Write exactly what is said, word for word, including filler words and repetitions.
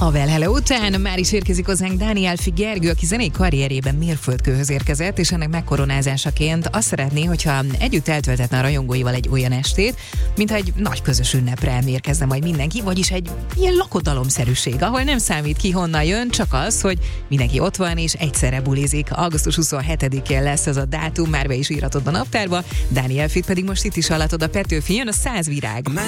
Well Hello után már is érkezik hozzánk Dáni Elfi Gergő, aki zenei karrierjében mérföldkőhöz érkezett, és ennek megkoronázásaként azt szeretné, hogyha együtt eltöltetne a rajongóival egy olyan estét, mintha egy nagy közös ünnepre érkezne majd mindenki, vagyis egy ilyen lakodalomszerűség, ahol nem számít ki honnan jön, csak az, hogy mindenki ott van és egyszerre bulizik. augusztus huszonhetedikén lesz ez a dátum, már be is írhatod a naptárba. Dáni Elfit pedig most itt is hallatod a Petőfin, jön a Száz virág.